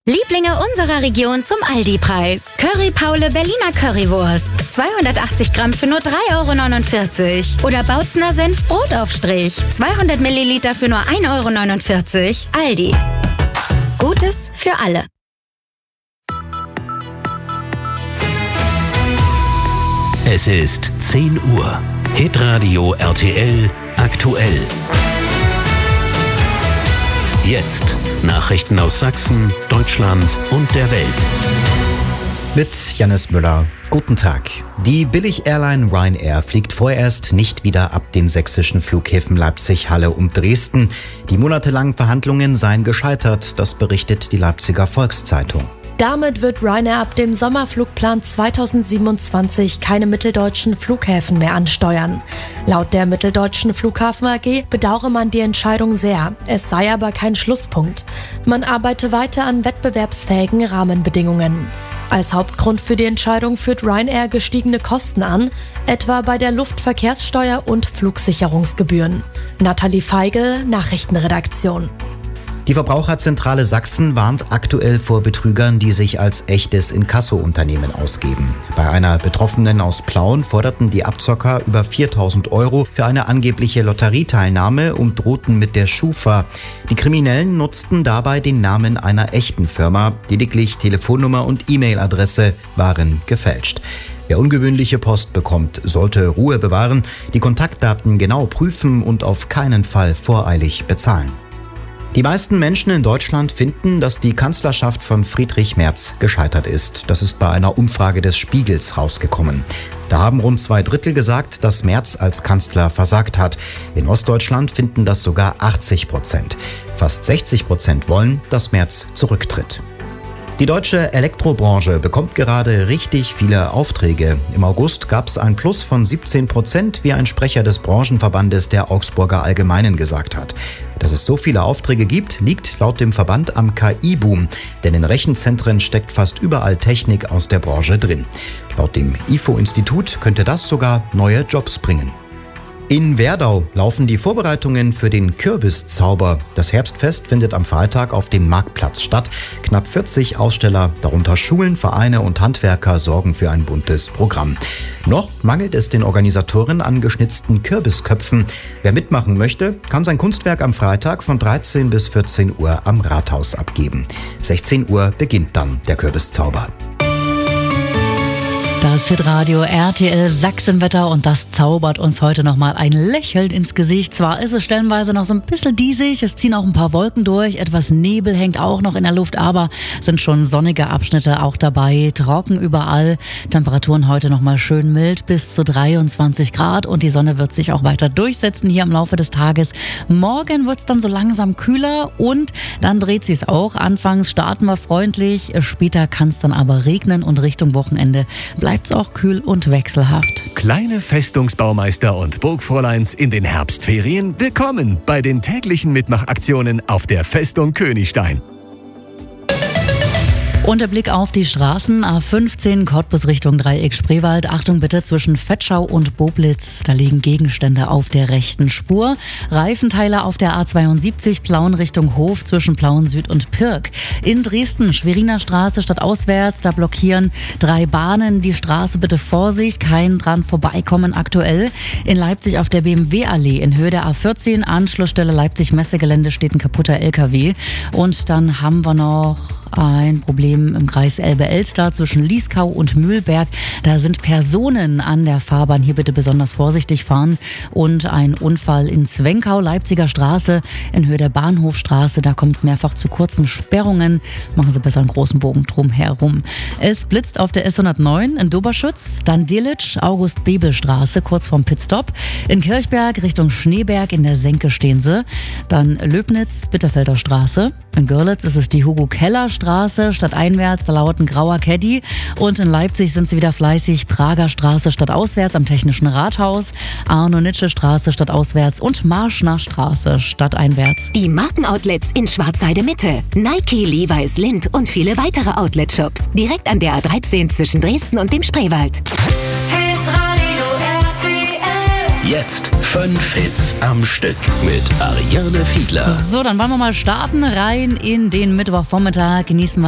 Lieblinge unserer Region zum Aldi-Preis. Curry Paule Berliner Currywurst. 280 Gramm für nur 3,49 € Oder Bautzner Senf Brotaufstrich. 200 Milliliter für nur 1,49 €. Aldi. Gutes für alle. Es ist 10 Uhr. Hitradio RTL aktuell. Jetzt Nachrichten aus Sachsen, Deutschland und der Welt. Mit Jannis Müller. Guten Tag. Die Billig-Airline Ryanair fliegt vorerst nicht wieder ab den sächsischen Flughäfen Leipzig, Halle und Dresden. Die monatelangen Verhandlungen seien gescheitert, das berichtet die Leipziger Volkszeitung. Damit wird Ryanair ab dem Sommerflugplan 2027 keine mitteldeutschen Flughäfen mehr ansteuern. Laut der Mitteldeutschen Flughafen AG bedauere man die Entscheidung sehr. Es sei aber kein Schlusspunkt. Man arbeite weiter an wettbewerbsfähigen Rahmenbedingungen. Als Hauptgrund für die Entscheidung führt Ryanair gestiegene Kosten an, etwa bei der Luftverkehrssteuer und Flugsicherungsgebühren. Nathalie Feigl, Nachrichtenredaktion. Die Verbraucherzentrale Sachsen warnt aktuell vor Betrügern, die sich als echtes Inkasso-Unternehmen ausgeben. Bei einer Betroffenen aus Plauen forderten die Abzocker über 4.000 € für eine angebliche Lotterieteilnahme und drohten mit der Schufa. Die Kriminellen nutzten dabei den Namen einer echten Firma, lediglich Telefonnummer und E-Mail-Adresse waren gefälscht. Wer ungewöhnliche Post bekommt, sollte Ruhe bewahren, die Kontaktdaten genau prüfen und auf keinen Fall voreilig bezahlen. Die meisten Menschen in Deutschland finden, dass die Kanzlerschaft von Friedrich Merz gescheitert ist. Das ist bei einer Umfrage des Spiegels rausgekommen. Da haben rund 2/3 gesagt, dass Merz als Kanzler versagt hat. In Ostdeutschland finden das sogar 80%. Fast 60% wollen, dass Merz zurücktritt. Die deutsche Elektrobranche bekommt gerade richtig viele Aufträge. Im August gab es ein Plus von 17%, wie ein Sprecher des Branchenverbandes der Augsburger Allgemeinen gesagt hat. Dass es so viele Aufträge gibt, liegt laut dem Verband am KI-Boom, denn in Rechenzentren steckt fast überall Technik aus der Branche drin. Laut dem IFO-Institut könnte das sogar neue Jobs bringen. In Werdau laufen die Vorbereitungen für den Kürbiszauber. Das Herbstfest findet am Freitag auf dem Marktplatz statt. Knapp 40 Aussteller, darunter Schulen, Vereine und Handwerker, sorgen für ein buntes Programm. Noch mangelt es den Organisatoren an geschnitzten Kürbisköpfen. Wer mitmachen möchte, kann sein Kunstwerk am Freitag von 13 bis 14 Uhr am Rathaus abgeben. 16 Uhr beginnt dann der Kürbiszauber. Das Hitradio RTL Sachsenwetter und das zaubert uns heute nochmal ein Lächeln ins Gesicht. Zwar ist es stellenweise noch so ein bisschen diesig, es ziehen auch ein paar Wolken durch, etwas Nebel hängt auch noch in der Luft, aber sind schon sonnige Abschnitte auch dabei, trocken überall. Temperaturen heute nochmal schön mild, bis zu 23 Grad und die Sonne wird sich auch weiter durchsetzen hier im Laufe des Tages. Morgen wird es dann so langsam kühler und dann dreht sich es auch. Anfangs starten wir freundlich, später kann es dann aber regnen und Richtung Wochenende bleibt es auch kühl und wechselhaft. Kleine Festungsbaumeister und Burgfräuleins in den Herbstferien, willkommen bei den täglichen Mitmachaktionen auf der Festung Königstein. Und der Blick auf die Straßen, A15 Cottbus Richtung Dreieck Spreewald. Achtung bitte, zwischen Vetschau und Boblitz, da liegen Gegenstände auf der rechten Spur. Reifenteile auf der A72 Plauen Richtung Hof zwischen Plauen Süd und Pirk. In Dresden, Schweriner Straße stadtauswärts, da blockieren 3 Bahnen die Straße. Bitte Vorsicht, kein dran vorbeikommen aktuell. In Leipzig auf der BMW-Allee in Höhe der A14, Anschlussstelle Leipzig-Messegelände, steht ein kaputter LKW. Und dann haben wir noch ein Problem im Kreis Elbe-Elster zwischen Lieskau und Mühlberg. Da sind Personen an der Fahrbahn. Hier bitte besonders vorsichtig fahren. Und ein Unfall in Zwenkau, Leipziger Straße, in Höhe der Bahnhofstraße. Da kommt es mehrfach zu kurzen Sperrungen. Machen Sie besser einen großen Bogen drum herum. Es blitzt auf der S109 in Doberschütz, dann Delitzsch, August-Bebel-Straße, kurz vorm Pitstop. In Kirchberg Richtung Schneeberg in der Senke stehen Sie. Dann Löbnitz, Bitterfelder Straße. In Görlitz ist es die Hugo-Keller-Straße, stadteinwärts, da lauert ein grauer Caddy. Und in Leipzig sind sie wieder fleißig, Prager Straße stadtauswärts am Technischen Rathaus, Arno-Nitsche-Straße stadtauswärts und Marschner Straße stadteinwärts. Die Markenoutlets in Schwarzheide Mitte, Nike, Levi's, Lindt und viele weitere Outlet-Shops. Direkt an der A13 zwischen Dresden und dem Spreewald. Jetzt 5 Hits am Stück mit Ariane Fiedler. So, dann wollen wir mal starten rein in den Mittwochvormittag. Genießen wir